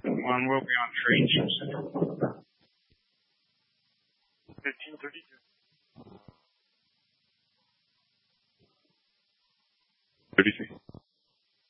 One will be on train Central. 15:32. 33.